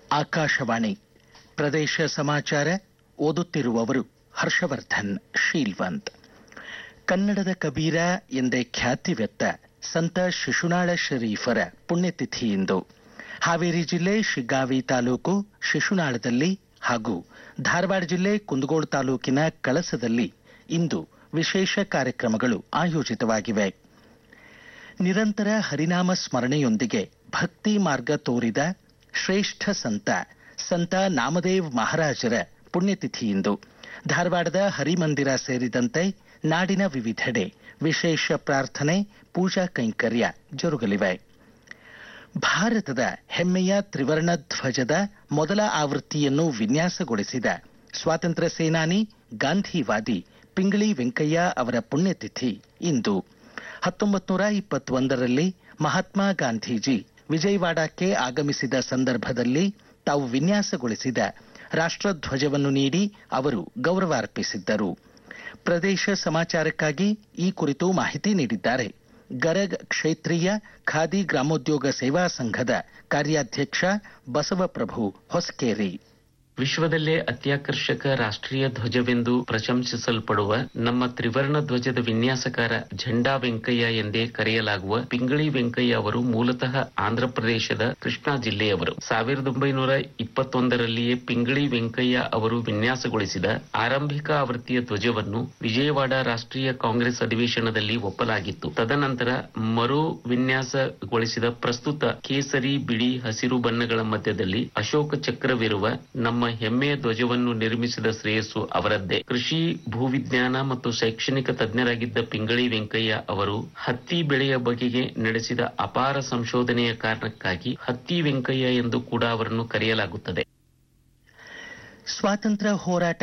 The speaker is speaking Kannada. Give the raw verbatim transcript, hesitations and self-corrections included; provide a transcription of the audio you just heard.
ಆಕಾಶವಾಣಿ ಪ್ರದೇಶ ಸಮಾಚಾರ ಓದುತ್ತಿರುವವರು ಹರ್ಷವರ್ಧನ್ ಶೀಲ್ವಂತ್. ಕನ್ನಡದ ಕಬೀರ ಎಂದೇ ಖ್ಯಾತಿವೆತ್ತ ಸಂತ ಶಿಶುನಾಳ ಶರೀಫರ ಪುಣ್ಯತಿಥಿ ಇಂದು. ಹಾವೇರಿ ಜಿಲ್ಲೆ ಶಿಗ್ಗಾವಿ ತಾಲೂಕು ಶಿಶುನಾಳದಲ್ಲಿ ಹಾಗೂ ಧಾರವಾಡ ಜಿಲ್ಲೆ ಕುಂದಗೋಳ ತಾಲೂಕಿನ ಕಳಸದಲ್ಲಿ ಇಂದು ವಿಶೇಷ ಕಾರ್ಯಕ್ರಮಗಳು ಆಯೋಜಿತವಾಗಿವೆ. ನಿರಂತರ ಹರಿನಾಮ ಸ್ಮರಣೆಯೊಂದಿಗೆ ಭಕ್ತಿ ಮಾರ್ಗ ತೋರಿದ ಶ್ರೇಷ್ಠ ಸಂತ ಸಂತ ನಾಮದೇವ್ ಮಹಾರಾಜರ ಪುಣ್ಯತಿಥಿಯಿಂದು ಧಾರವಾಡದ ಹರಿಮಂದಿರ ಸೇರಿದಂತೆ ನಾಡಿನ ವಿವಿಧೆಡೆ ವಿಶೇಷ ಪ್ರಾರ್ಥನೆ, ಪೂಜಾ ಕೈಂಕರ್ಯ ಜರುಗಲಿವೆ. ಭಾರತದ ಹೆಮ್ಮೆಯ ತ್ರಿವರ್ಣ ಧ್ವಜದ ಮೊದಲ ಆವೃತ್ತಿಯನ್ನು ವಿನ್ಯಾಸಗೊಳಿಸಿದ ಸ್ವಾತಂತ್ರ್ಯ ಸೇನಾನಿ, ಗಾಂಧಿವಾದಿ ಪಿಂಗಳಿ ವೆಂಕಯ್ಯ ಅವರ ಪುಣ್ಯತಿಥಿ ಇಂದು. ಹತ್ತೊಂಬತ್ತು ನೂರ ಇಪ್ಪತ್ತೊಂದರಲ್ಲಿ ಮಹಾತ್ಮ ಗಾಂಧೀಜಿ ವಿಜಯವಾಡಕ್ಕೆ ಆಗಮಿಸಿದ ಸಂದರ್ಭದಲ್ಲಿ ತಾವು ವಿನ್ಯಾಸಗೊಳಿಸಿದ ರಾಷ್ಟ್ರಧ್ವಜವನ್ನು ನೀಡಿ ಅವರು ಗೌರವಾರ್ಪಿಸಿದ್ದರು. ಪ್ರದೇಶ ಸಮಾಚಾರಕ್ಕಾಗಿ ಈ ಕುರಿತು ಮಾಹಿತಿ ನೀಡಿದ್ದಾರೆ ಗರಗ್ ಕ್ಷೇತ್ರೀಯ ಖಾದಿ ಗ್ರಾಮೋದ್ಯೋಗ ಸೇವಾ ಸಂಘದ ಕಾರ್ಯಾಧ್ಯಕ್ಷ ಬಸವಪ್ರಭು ಹೊಸಕೇರಿ. ವಿಶ್ವದಲ್ಲೇ ಅತ್ಯಾಕರ್ಷಕ ರಾಷ್ಟ್ರೀಯ ಧ್ವಜವೆಂದು ಪ್ರಶಂಸಿಸಲ್ಪಡುವ ನಮ್ಮ ತ್ರಿವರ್ಣ ಧ್ವಜದ ವಿನ್ಯಾಸಕಾರ ಝಂಡಾ ವೆಂಕಯ್ಯ ಎಂದೇ ಕರೆಯಲಾಗುವ ಪಿಂಗಳಿ ವೆಂಕಯ್ಯ ಅವರು ಮೂಲತಃ ಆಂಧ್ರಪ್ರದೇಶದ ಕೃಷ್ಣಾ ಜಿಲ್ಲೆಯವರು. ಸಾವಿರದ ಒಂಬೈನೂರ ಇಪ್ಪತ್ತೊಂದರಲ್ಲಿಯೇ ಪಿಂಗಳಿ ವೆಂಕಯ್ಯ ಅವರು ವಿನ್ಯಾಸಗೊಳಿಸಿದ ಆರಂಭಿಕ ಆವೃತ್ತಿಯ ಧ್ವಜವನ್ನು ವಿಜಯವಾಡ ರಾಷ್ಟ್ರೀಯ ಕಾಂಗ್ರೆಸ್ ಅಧಿವೇಶನದಲ್ಲಿ ಒಪ್ಪಲಾಗಿತ್ತು. ತದನಂತರ ಮರು ವಿನ್ಯಾಸಗೊಳಿಸಿದ ಪ್ರಸ್ತುತ ಕೇಸರಿ, ಬಿಳಿ, ಹಸಿರು ಬಣ್ಣಗಳ ಮಧ್ಯದಲ್ಲಿ ಅಶೋಕ ಚಕ್ರವಿರುವ ನಮ್ಮ ಹೆಮ್ಮೆಯ ಧ್ವಜವನ್ನು ನಿರ್ಮಿಸಿದ ಶ್ರೇಯಸ್ಸು ಅವರದ್ದೇ. ಕೃಷಿ, ಭೂವಿಜ್ಞಾನ ಮತ್ತು ಶೈಕ್ಷಣಿಕ ತಜ್ಞರಾಗಿದ್ದ ಪಿಂಗಳಿ ವೆಂಕಯ್ಯ ಅವರು ಹತ್ತಿ ಬೆಳೆಯ ಬಗೆಗೆ ನಡೆಸಿದ ಅಪಾರ ಸಂಶೋಧನೆಯ ಕಾರಣಕ್ಕಾಗಿ ಹತ್ತಿ ವೆಂಕಯ್ಯ ಎಂದು ಕೂಡ ಅವರನ್ನು ಕರೆಯಲಾಗುತ್ತದೆ. ಸ್ವಾತಂತ್ರ್ಯ ಹೋರಾಟ